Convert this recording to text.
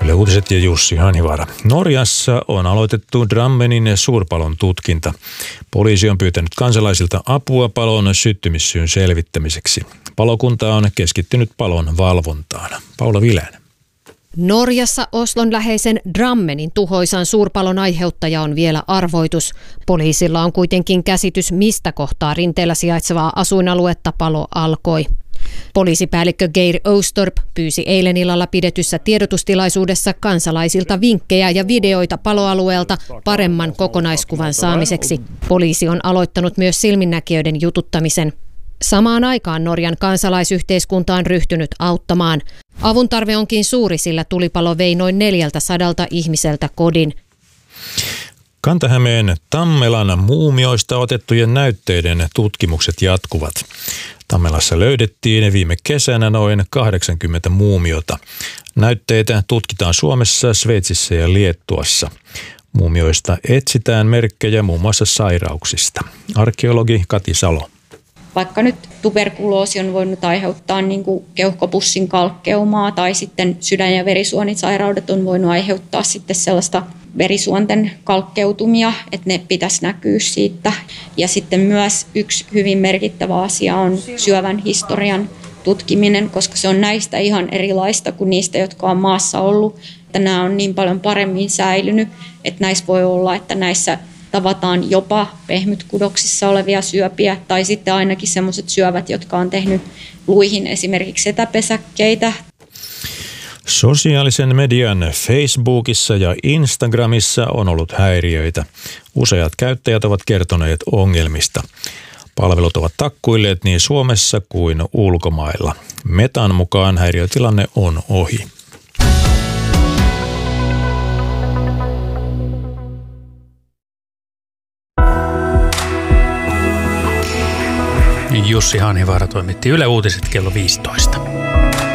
Yle Uutiset ja Jussi Hanhivaara. Norjassa on aloitettu Drammenin suurpalon tutkinta. Poliisi on pyytänyt kansalaisilta apua palon syttymissyyn selvittämiseksi. Palokunta on keskittynyt palon valvontaan. Paula Vilänen. Norjassa Oslon läheisen Drammenin tuhoisan suurpalon aiheuttaja on vielä arvoitus. Poliisilla on kuitenkin käsitys, mistä kohtaa rinteellä sijaitsevaa asuinaluetta palo alkoi. Poliisipäällikkö Geir Oostorp pyysi eilen illalla pidetyssä tiedotustilaisuudessa kansalaisilta vinkkejä ja videoita paloalueelta paremman kokonaiskuvan saamiseksi. Poliisi on aloittanut myös silminnäkijöiden jututtamisen. Samaan aikaan Norjan kansalaisyhteiskunta on ryhtynyt auttamaan. Avun tarve onkin suuri, sillä tulipalo vei noin 400 ihmiseltä kodin. Kanta-Hämeen Tammelan muumioista otettujen näytteiden tutkimukset jatkuvat. Tammelassa löydettiin viime kesänä noin 80 muumiota. Näytteitä tutkitaan Suomessa, Sveitsissä ja Liettuassa. Muumioista etsitään merkkejä muun muassa sairauksista. Arkeologi Kati Salo. Vaikka nyt tuberkuloosi on voinut aiheuttaa niin kuin keuhkopussin kalkkeumaa tai sitten sydän- ja verisuonisairaudet on voinut aiheuttaa sitten sellaista verisuonten kalkkeutumia, että ne pitäisi näkyä siitä. Ja sitten myös yksi hyvin merkittävä asia on syövän historian tutkiminen, koska se on näistä ihan erilaista kuin niistä, jotka on maassa ollut. Että nämä on niin paljon paremmin säilynyt, että näissä voi olla, että näissä tavataan jopa pehmytkudoksissa olevia syöpiä tai sitten ainakin sellaiset syövät, jotka on tehnyt luihin esimerkiksi etäpesäkkeitä. Sosiaalisen median Facebookissa ja Instagramissa on ollut häiriöitä. Useat käyttäjät ovat kertoneet ongelmista. Palvelut ovat takkuilleet niin Suomessa kuin ulkomailla. Metan mukaan häiriötilanne on ohi. Jussi Hanhivaara toimitti Yle Uutiset kello 15.